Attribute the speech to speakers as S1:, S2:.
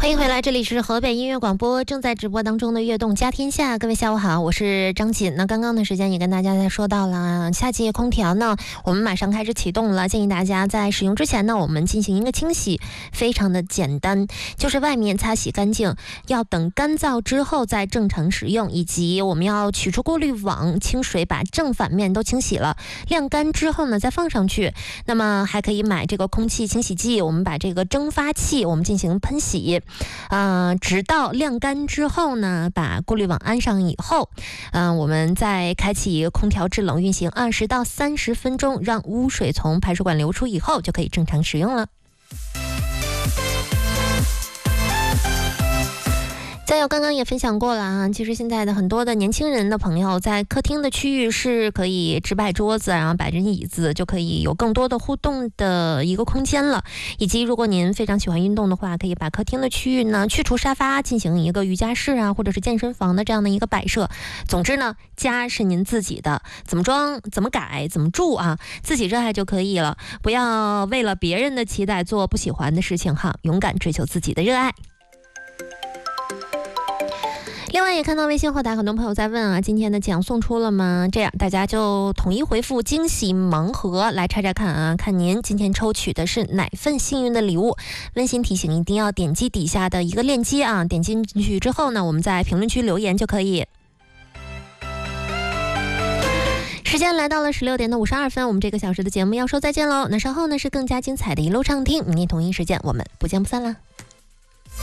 S1: 欢迎回来，这里是河北音乐广播正在直播当中的悦动家天下，各位下午好，我是张锦。那刚刚的时间也跟大家在说到了，夏季空调呢，我们马上开始启动了，建议大家在使用之前呢，我们进行一个清洗，非常的简单，就是外面擦洗干净，要等干燥之后再正常使用，以及我们要取出过滤网，清水把正反面都清洗了，晾干之后呢再放上去。那么还可以买这个空气清洗剂，我们把这个蒸发器我们进行喷洗。直到晾干之后呢，把过滤网安上以后，我们再开启空调制冷运行20到30分钟，让污水从排水管流出以后，就可以正常使用了。再有刚刚也分享过了啊，其实现在的很多的年轻人的朋友在客厅的区域是可以只摆桌子，然后摆着椅子，就可以有更多的互动的一个空间了。以及如果您非常喜欢运动的话，可以把客厅的区域呢去除沙发，进行一个瑜伽室啊，或者是健身房的这样的一个摆设。总之呢，家是您自己的，怎么装、怎么改、怎么住啊，自己热爱就可以了。不要为了别人的期待做不喜欢的事情哈，勇敢追求自己的热爱。另外也看到微信后台很多朋友在问啊，今天的奖送出了吗？这样大家就统一回复惊喜盲盒来拆拆看啊，看您今天抽取的是哪份幸运的礼物。温馨提醒，一定要点击底下的一个链接啊，点进去之后呢，我们在评论区留言就可以。时间来到了16点52分，我们这个小时的节目要说再见喽。那稍后呢是更加精彩的一路畅听，明天同一时间我们不见不散啦。